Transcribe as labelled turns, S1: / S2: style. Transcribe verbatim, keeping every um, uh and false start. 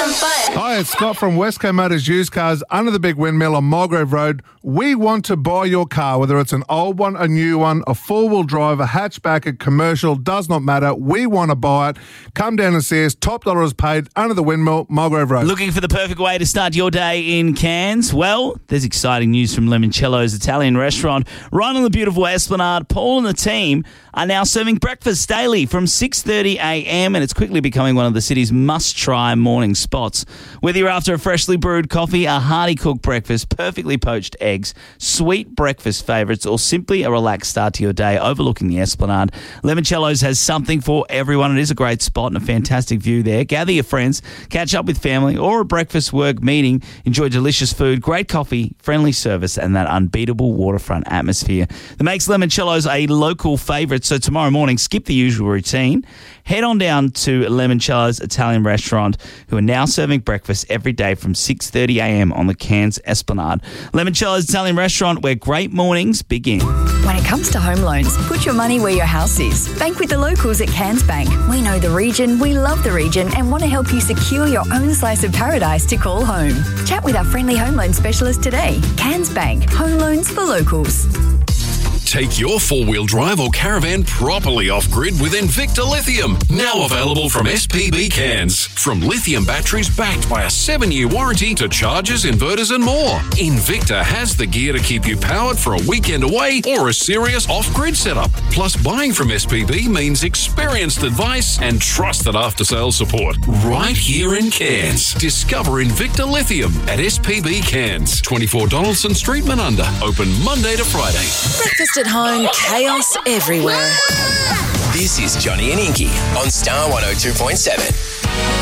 S1: some fun.
S2: Hi, it's Scott from Westco Motors Used Cars under the big windmill on Mulgrave Road. We want to buy your car, whether it's an old one, a new one, a four-wheel drive, a hatchback, a commercial, does not matter. We want to buy it. Come down and see us. Top dollar is paid under the windmill, Mulgrave Road.
S3: Looking for the perfect way to start your day in Cairns? Well, there's exciting news from Limoncello's Italian restaurant. Right on the beautiful Esplanade, Paul and the team are now serving breakfast daily from six thirty a m and it's quickly becoming one of the city's must-try morning spots. Whether you're after a freshly brewed coffee, a hearty cooked breakfast, perfectly poached eggs, sweet breakfast favourites, or simply a relaxed start to your day overlooking the Esplanade, Limoncello's has something for everyone. It is a great spot and a fantastic view there. Gather your friends, catch up with family, or a breakfast work meeting. Enjoy delicious food, great coffee, friendly service, and that unbeatable waterfront atmosphere that makes Limoncello's a local favourite. So tomorrow morning, skip the usual routine. Head on down to Limoncello's Italian restaurant, who are now serving breakfast every day from six thirty a m on the Cairns Esplanade. Limoncello's Italian restaurant, where great mornings begin.
S4: When it comes to home loans, put your money where your house is. Bank with the locals at Cairns Bank. We know the region, we love the region, and want to help you secure your own slice of paradise to call home. Chat with our friendly home loan specialist today. Cairns Bank. Home loans for locals.
S5: Take your four-wheel drive or caravan properly off-grid with Invicta Lithium. Now available from S P B Cairns. From lithium batteries backed by a seven-year warranty to chargers, inverters and more. Invicta has the gear to keep you powered for a weekend away or a serious off-grid setup. Plus, buying from S P B means experienced advice and trusted after-sales support. Right here in Cairns. Discover Invicta Lithium at S P B Cairns. twenty-four Donaldson Street, Manunda. Open Monday to Friday.
S6: Breakfast at home, chaos everywhere.
S7: This is Johnny and Inky on Star one oh two point seven.